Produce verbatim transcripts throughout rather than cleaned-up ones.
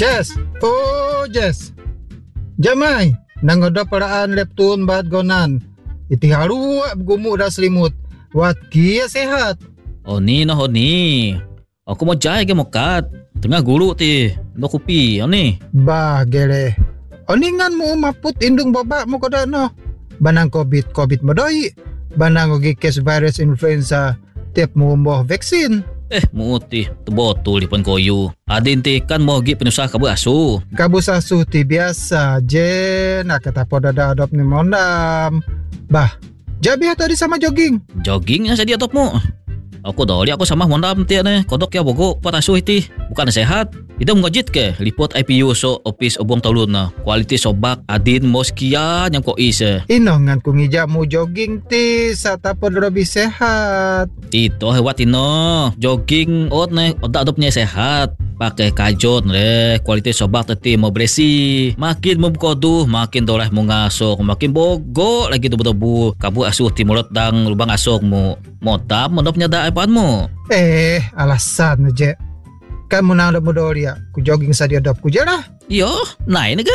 Jess. Oh, Jess. Jamai. Nangoda paraan leptun bat gonan. Iti haruak gumuk dah selimut. Wat kia sehat. Oh ni noh ni. Aku mau jai ke mokat. Tengah guru ti. No kopi ni. Bah gere. Oningan mu maput indung babak mu koda no. Banang COVID COVID modoi. Banang ogi kes virus influenza. Tiap mu umboh vaksin. Eh muti. Terbotul di pun koyu. Adin ti kan mau gi penusah kabu asu. Kabu asu ti biasa. Jen. Kata poda dah adop ni mondam. Bah. Jabi tadi sama jogging. Jogging yang saya top mu. Aku dah lihat aku sama mondam tiak ni. Kodok ya bogo pot asu iti. Bukan sehat. Itu mengajit ke lipot I P U so office obong talun na. Kualiti sobak adin moskia yang ko isa. Inongan ku ngijak mu jogging ti satapod lebih sehat. Itu hewat ino. Jogging ot ne odak adopnya sehat. Pakai kajot le. Kualiti sobak teti mau beresi. Makin memkoduh makin doleh mu ngasok. Makin bogo lagi tu betul kabu asuh timurot dang lubang asok mu. Motab mondopnya da iPad mu. Eh alasan je. Kan mu nang dap dia. Ku jogging sa dia dap ku je lah. Yo, naik ni ke?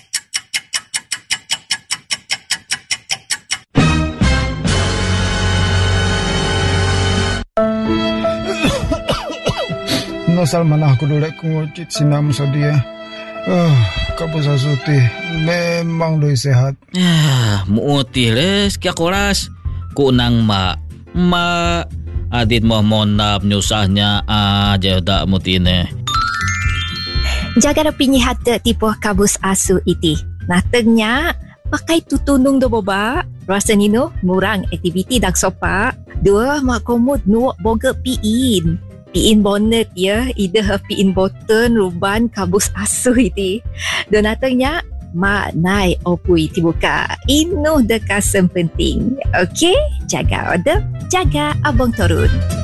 Nosal mana aku dolek ku ngocit sinam sa dia. Ah, kapu sasuti memang doi sehat. Ya, muti les kia koras. Ku nang ma ma adit mau monap nyusahnya aja dak mutine. Jaga rapi hata tipu kabus asu iti. Natengnya pakai tutunung do boba. Rasa nino ngurang aktiviti dak sopa. Dua mak komod nuak boga piin. Piin bonnet ya, ida piin button ruban kabus asu iti. Dan natengnya mak nai opui tibuka. Inu dekasem penting. Okey, jaga order, jaga abang turun.